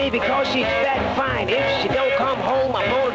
me because she's that fine. If she don't come home, I'm gonna